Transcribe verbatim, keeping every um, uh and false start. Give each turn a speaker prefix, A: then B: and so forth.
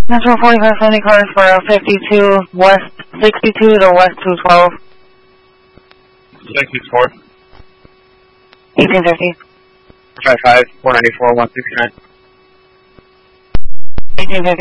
A: Metro forty-five Sunday cars for fifty-two West sixty-two to West two twelve.
B: sixty-four.
A: eighteen fifty.
B: five five, four ninety-four, one sixty-nine.
A: eighteen fifty.